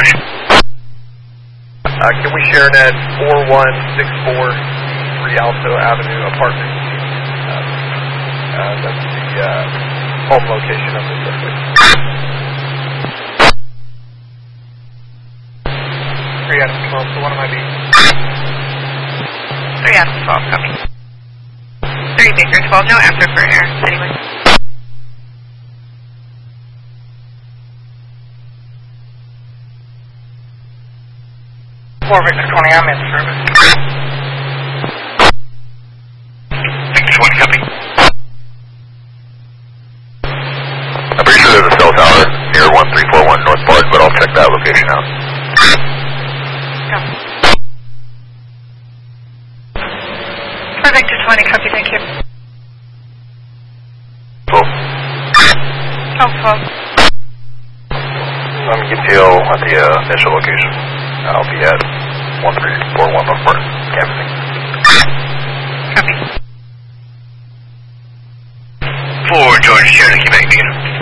direction. Can we share net 4164 Rialto Avenue apartment? That's the home location of the suspect. 3 out of 12, so what am I being? 3 out of 12, copy. 3 Baker 12, no after for air, anyway. Victor 20, I'm in service. Victor 20, copy. I'm pretty sure there's a cell tower near 1341 North Park, but I'll check that location out. Copy. For Victor 20, copy, thank you. Cool. Oh, 12. I'm ETL at the initial location. I'll be at 1341 North Park, canvassing. Copy. 4 George Cherokee, back to you.